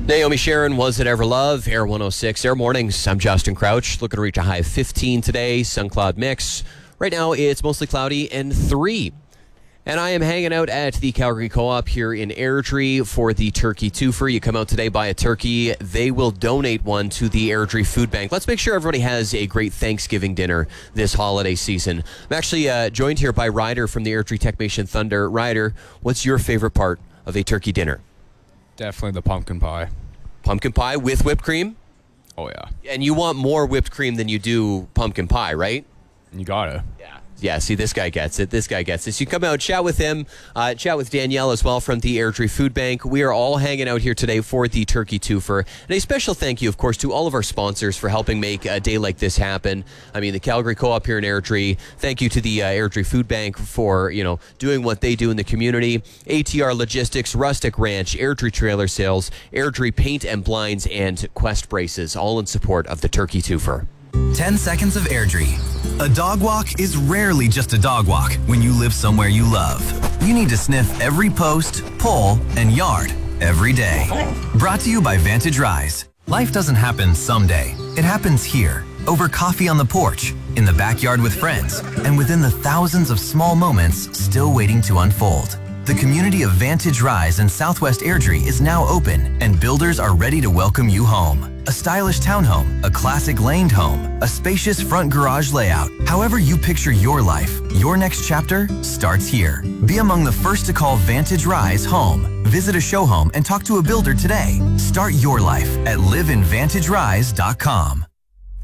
Naomi Sharon, Was It Ever Love? Air 106, Air Mornings. I'm Justin Crouch. Looking to reach a high of 15 today. Sun cloud mix. Right now, it's mostly cloudy and 3. And I am hanging out at the Calgary Co-op here in Airdrie for the Turkey Twofer. You come out today, buy a turkey. They will donate one to the Airdrie Food Bank. Let's make sure everybody has a great Thanksgiving dinner this holiday season. I'm actually joined here by Ryder from the Airdrie Techmation Thunder. Ryder, what's your favorite part of a turkey dinner? Definitely the pumpkin pie. Pumpkin pie with whipped cream? Oh, yeah. And you want more whipped cream than you do pumpkin pie, right? You gotta. Yeah, see, this guy gets it. This guy gets it. So you come out, chat with him, chat with Danielle as well from the Airdrie Food Bank. We are all hanging out here today for the Turkey Twofer. And a special thank you, of course, to all of our sponsors for helping make a day like this happen. I mean, the Calgary Co-op here in Airdrie. Thank you to the Airdrie Food Bank for, doing what they do in the community. ATR Logistics, Rustic Ranch, Airdrie Trailer Sales, Airdrie Paint and Blinds, and Quest Braces, all in support of the Turkey Twofer. 10 seconds of Airdrie. A dog walk is rarely just a dog walk when you live somewhere you love. You need to sniff every post, pole, and yard every day. Brought to you by Vantage Rise. Life doesn't happen someday. It happens here, over coffee on the porch, in the backyard with friends, and within the thousands of small moments still waiting to unfold. The community of Vantage Rise in Southwest Airdrie is now open, and builders are ready to welcome you home. A stylish townhome, a classic laned home, a spacious front garage layout. However you picture your life, your next chapter starts here. Be among the first to call Vantage Rise home. Visit a show home and talk to a builder today. Start your life at liveinvantagerise.com.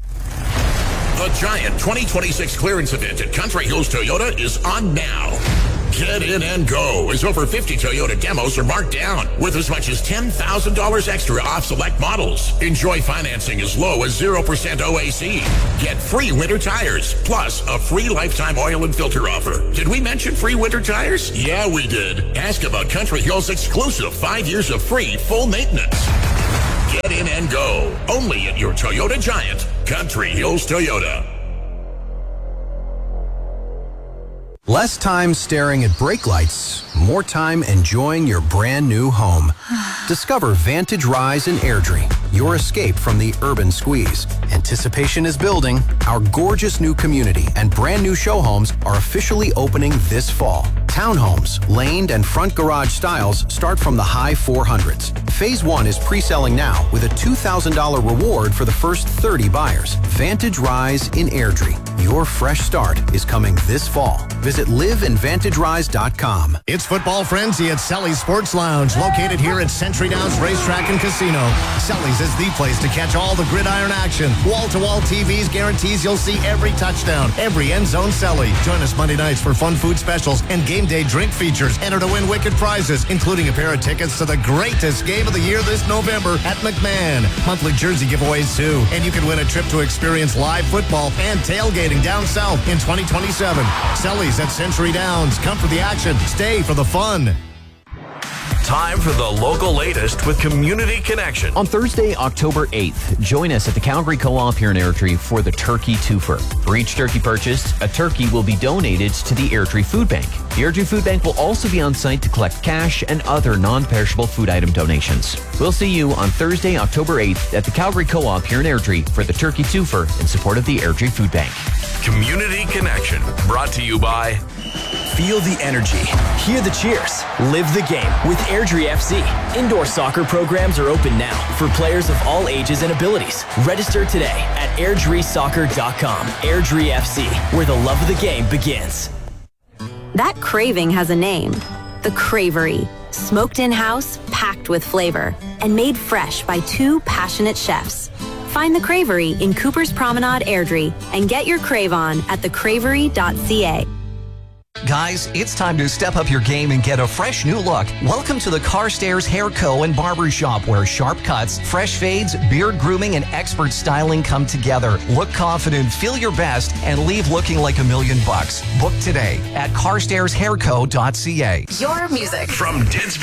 The Giant 2026 clearance event at Country Hills Toyota is on now. Get in and go as over 50 Toyota demos are marked down with as much as $10,000 extra off select models. Enjoy financing as low as 0% OAC. Get free winter tires, plus a free lifetime oil and filter offer. Did we mention free winter tires? Yeah, we did. Ask about Country Hills' exclusive 5 years of free full maintenance. Get in and go. Only at your Toyota Giant, Country Hills Toyota. Less time staring at brake lights, more time enjoying your brand new home. Discover Vantage Rise in Airdrie, your escape from the urban squeeze. Anticipation is building. Our gorgeous new community and brand new show homes are officially opening this fall. Townhomes, laned and front garage styles start from the high 400s. Phase 1 is pre-selling now with a $2,000 reward for the first 30 buyers. Vantage Rise in Airdrie. Your fresh start is coming this fall. Visit liveinvantagerise.com. It's football frenzy at Selly's Sports Lounge, located here at Century Downs Racetrack and Casino. Selly's is the place to catch all the gridiron action. Wall-to-wall TVs guarantees you'll see every touchdown, every end zone Selly. Join us Monday nights for fun food specials and game day drink features. Enter to win wicked prizes, including a pair of tickets to the greatest game of the year this November at McMahon. Monthly jersey giveaways too. And you can win a trip to experience live football and tailgating down south in 2027. Selly's at Century Downs. Come for the action. Stay for the fun. Time for the local latest with Community Connection. On Thursday, October 8th, join us at the Calgary Co-op here in Airdrie for the Turkey Twofer. For each turkey purchased, a turkey will be donated to the Airdrie Food Bank. The Airdrie Food Bank will also be on site to collect cash and other non-perishable food item donations. We'll see you on Thursday, October 8th at the Calgary Co-op here in Airdrie for the Turkey Twofer in support of the Airdrie Food Bank. Community Connection, brought to you by... Feel the energy. Hear the cheers. Live the game with Airdrie FC. Indoor soccer programs are open now for players of all ages and abilities. Register today at airdriesoccer.com. Airdrie FC, where the love of the game begins. That craving has a name. The Cravery. Smoked in-house, packed with flavor, and made fresh by 2 passionate chefs. Find the Cravery in Cooper's Promenade, Airdrie, and get your crave on at thecravery.ca. Guys, it's time to step up your game and get a fresh new look. Welcome to the Carstairs Hair Co. and Barber Shop, where sharp cuts, fresh fades, beard grooming, and expert styling come together. Look confident, feel your best, and leave looking like $1 million. Book today at carstairshairco.ca. Your music From Didsbury